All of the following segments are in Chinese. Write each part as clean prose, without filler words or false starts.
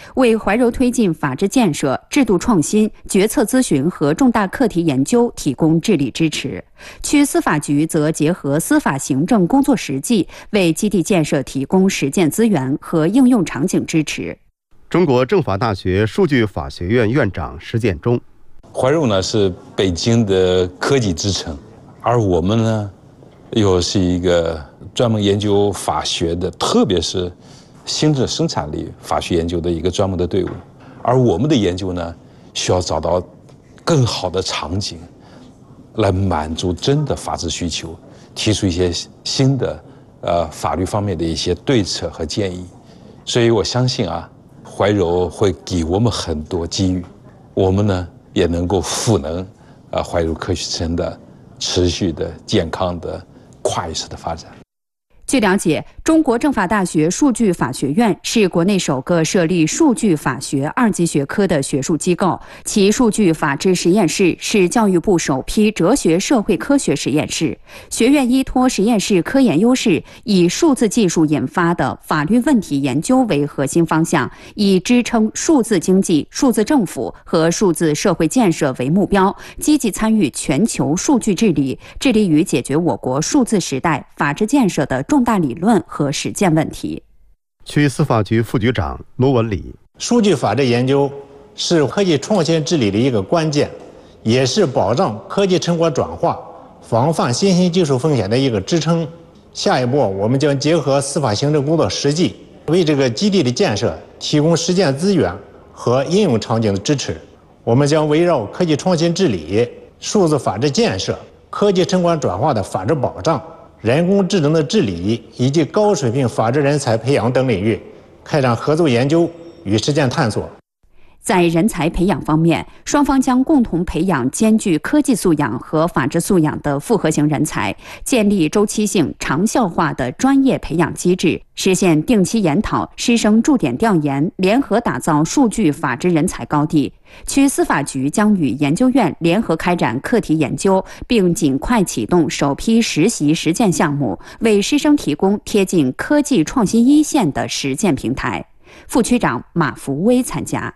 为怀柔推进法治建设、制度创新、决策咨询和重大课题研究提供智力支持。区司法局则结合司法行政工作实际，为基地建设提供实践资源和应用场景支持。 中国政法大学数据法学院院长施建中： 怀柔呢是北京的科技之城，而我们呢又是一个专门研究法学的，特别是新的生产力法学研究的一个专门的队伍。而我们的研究呢，需要找到更好的场景，来满足真的法治需求，提出一些新的法律方面的一些对策和建议。所以我相信怀柔会给我们很多机遇，我们呢也能够赋能怀柔科学城的持续的健康的跨越式的发展。 据了解，中国政法大学数据法学院是国内首个设立数据法学2级学科的学术机构，其数据法治实验室是教育部首批哲学社会科学实验室。学院依托实验室科研优势，以数字技术引发的法律问题研究为核心方向，以支撑数字经济、数字政府和数字社会建设为目标，积极参与全球数据治理，致力于解决我国数字时代法治建设的重大理论和实践问题。 区司法局副局长罗文礼： 数据法治研究是科技创新治理的一个关键，也是保障科技成果转化、防范新兴技术风险的一个支撑。下一步，我们将结合司法行政工作实际，为这个基地的建设提供实践资源和应用场景的支持。我们将围绕科技创新治理、数字法治建设、科技成果转化的法治保障、人工智能的治理以及高水平法治人才培养等领域，开展合作研究与实践探索。 在人才培养方面，双方将共同培养兼具科技素养和法治素养的复合型人才，建立周期性、长效化的专业培养机制，实现定期研讨、师生驻点调研，联合打造数据法治人才高地。区司法局将与研究院联合开展课题研究，并尽快启动首批实习实践项目，为师生提供贴近科技创新一线的实践平台。副区长马福威参加。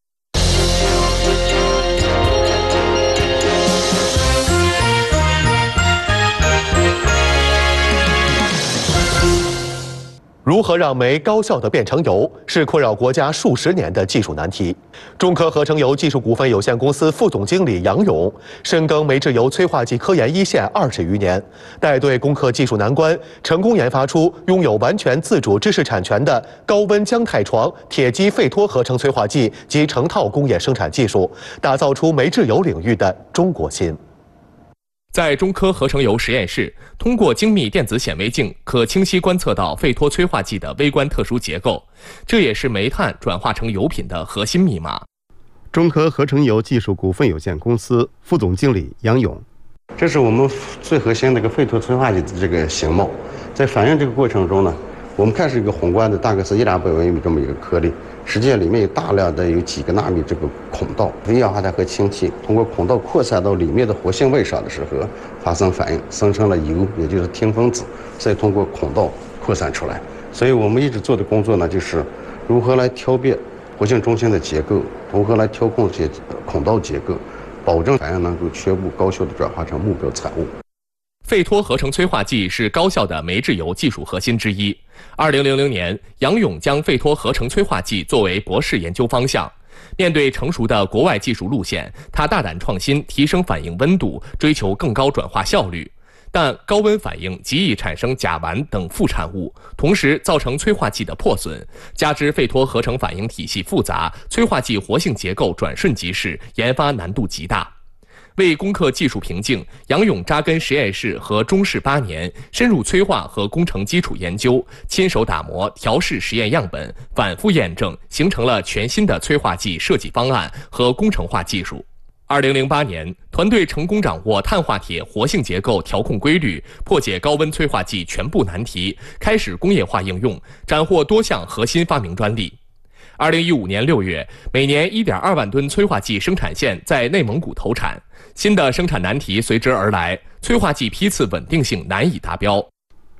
如何让煤高效地变成油，是困扰国家数十年的技术难题。中科合成油技术股份有限公司副总经理杨勇深耕煤制油催化剂科研一线20余年，带队攻克技术难关，成功研发出拥有完全自主知识产权的高温浆态床铁基费托合成催化剂及成套工业生产技术，打造出煤制油领域的中国心。 在中科合成油实验室，通过精密电子显微镜，可清晰观测到费托催化剂的微观特殊结构，这也是煤炭转化成油品的核心密码。 中科合成油技术股份有限公司副总经理杨勇： 这是我们最核心的一个费托催化剂的这个形貌，在反应这个过程中呢，我们看是一个宏观的，大概是100-200微米这么一个颗粒，实际上里面有大量的有几个纳米这个孔道，一氧化钛和氢气通过孔道扩散到里面的活性位上的时候发生反应，生成了油，也就是烃分子，再通过孔道扩散出来。所以我们一直做的工作呢，就是如何来挑别活性中心的结构，如何来调控这些孔道结构，保证反应能够全部高效地转化成目标产物。 费托合成催化剂是高效的煤制油技术核心之一。2000年，杨勇将费托合成催化剂作为博士研究方向。面对成熟的国外技术路线，他大胆创新，提升反应温度，追求更高转化效率。但高温反应极易产生甲烷等副产物，同时造成催化剂的破损。加之费托合成反应体系复杂，催化剂活性结构转瞬即逝，研发难度极大。为攻克技术瓶颈，杨勇扎根实验室和中试8年，深入催化和工程基础研究，亲手打磨、调试实验样本，反复验证，形成了全新的催化剂设计方案和工程化技术。2008年，团队成功掌握碳化铁活性结构调控规律，破解高温催化剂全部难题，开始工业化应用，斩获多项核心发明专利。2015年6月，每年1.2万吨催化剂生产线在内蒙古投产，新的生产难题随之而来，催化剂批次稳定性难以达标。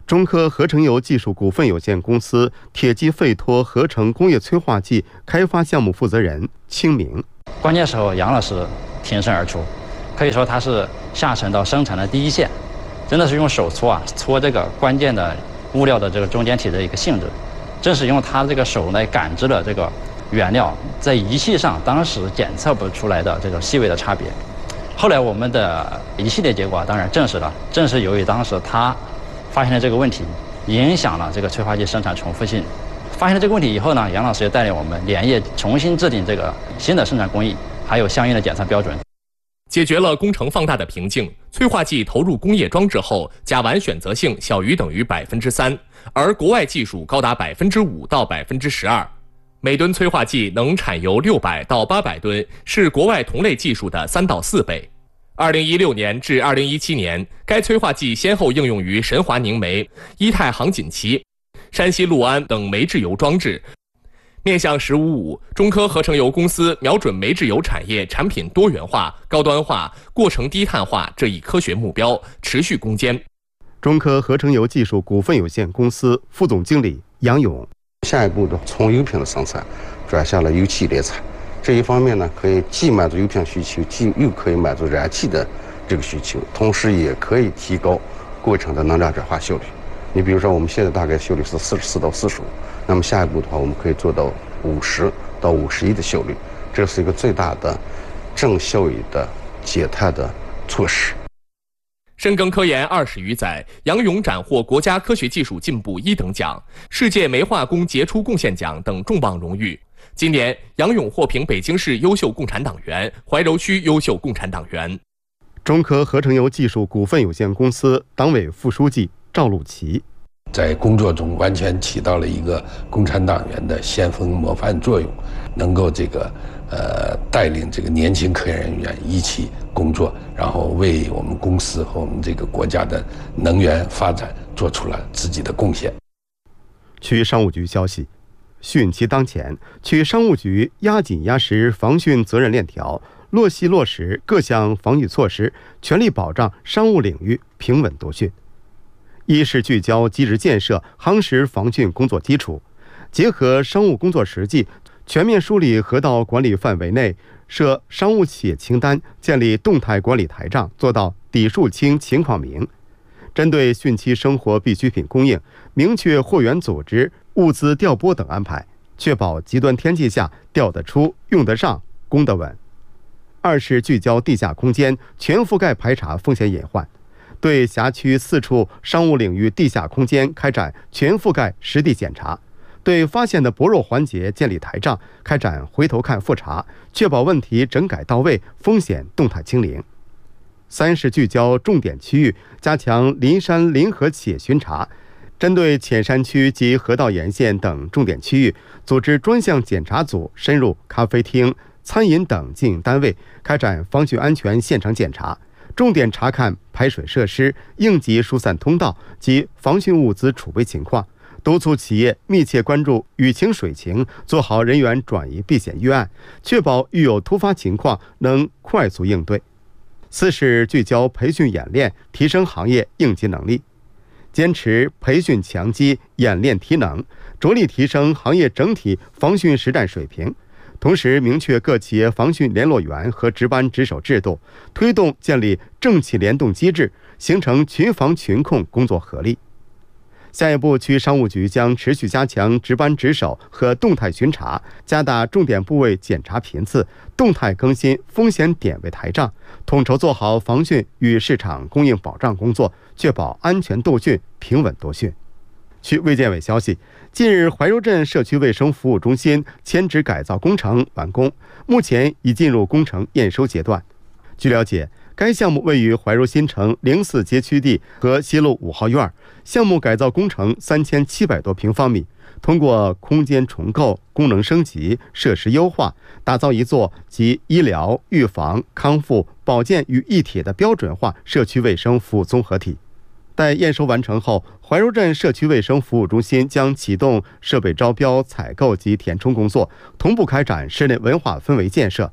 中科合成油技术股份有限公司铁基废脱合成工业催化剂开发项目负责人清明。 关键时候，杨老师挺身而出，可以说他是下沉到生产的第一线，真的是用手搓这个关键的物料的这个中间体的一个性质，正是用他这个手来感知了这个原料在仪器上当时检测不出来的这种细微的差别。后来我们的一系列结果当然证实了，正是由于当时他发现了这个问题，影响了这个催化剂生产重复性。发现了这个问题以后呢，杨老师也带领我们连夜重新制定这个新的生产工艺，还有相应的检测标准。 解决了工程放大的瓶颈，催化剂投入工业装置后，甲烷选择性小于等于3%，而国外技术高达5%到12%。每吨催化剂能产油600到800吨，是国外同类技术的3到4倍。2016年至2017年，该催化剂先后应用于神华凝煤、伊泰航锦旗、山西潞安等煤制油装置。面向“十五五”，中科合成油公司瞄准煤制油产业产品多元化、高端化、过程低碳化这一科学目标，持续攻坚。 中科合成油技术股份有限公司副总经理杨勇： 下一步的从油品的生产转向了油气炼产，这一方面呢，可以既满足油品需求，又可以满足燃气的这个需求，同时也可以提高过程的能量转化效率。你比如说，我们现在大概效率是44到45，那么下一步的话，我们可以做到50到51的效率，这是一个最大的正效益的减碳的措施。 深耕科研20余载，杨勇斩获国家科学技术进步1等奖、世界煤化工杰出贡献奖等重磅荣誉。今年，杨勇获评北京市优秀共产党员、怀柔区优秀共产党员。 中科合成油技术股份有限公司党委副书记赵路奇： 在工作中完全起到了一个共产党员的先锋模范作用，能够带领这个年轻科研人员一起工作，然后为我们公司和我们这个国家的能源发展做出了自己的贡献。 区商务局消息，汛期当前，区商务局压紧压实防汛责任链条，落细落实各项防御措施，全力保障商务领域平稳度汛。一是聚焦机制建设，夯实防汛工作基础，结合商务工作实际，全面梳理河道管理范围内设商务企业清单，建立动态管理台账，做到底数清、情况明。针对汛期生活必需品供应，明确货源组织、物资调拨等安排，确保极端天气下调得出、用得上、供得稳。二是聚焦地下空间，全覆盖排查风险隐患，对辖区4处商务领域地下空间开展全覆盖实地检查，对发现的薄弱环节建立台账，开展回头看复查，确保问题整改到位，风险动态清零。三是聚焦重点区域，加强邻山邻河企业巡查，针对浅山区及河道沿线等重点区域，组织专项检查组深入咖啡厅、餐饮等经营单位，开展防汛安全现场检查，重点查看排水设施、应急疏散通道及防汛物资储备情况，督促企业密切关注雨情水情，做好人员转移避险预案，确保遇有突发情况能快速应对。四是聚焦培训演练，提升行业应急能力，坚持培训强基、演练提能，着力提升行业整体防汛实战水平。同时明确各企业防汛联络员和值班值守制度，推动建立政企联动机制，形成群防群控工作合力。下一步，区商务局将持续加强值班值守和动态巡查，加大重点部位检查频次，动态更新风险点位台账，统筹做好防汛与市场供应保障工作，确保安全度汛、平稳度汛。区卫健委消息，近日怀柔镇社区卫生服务中心迁址改造工程完工，目前已进入工程验收阶段。据了解，该项目位于怀柔新城04街区地和西路5号院，项目改造工程3700多平方米，通过空间重构、功能升级、设施优化，打造一座集医疗、预防、康复、保健于一体的标准化社区卫生服务综合体。待验收完成后，怀柔镇社区卫生服务中心将启动设备招标、采购及填充工作，同步开展室内文化氛围建设，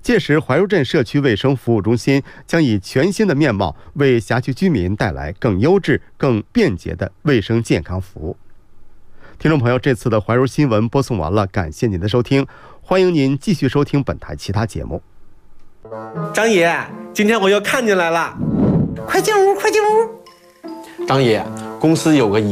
届时，怀柔镇社区卫生服务中心将以全新的面貌，为辖区居民带来更优质、更便捷的卫生健康服务。听众朋友，这次的怀柔新闻播送完了，感谢您的收听，欢迎您继续收听本台其他节目。 张爷，今天我又看进来了，快进屋，快进屋。张爷，公司有个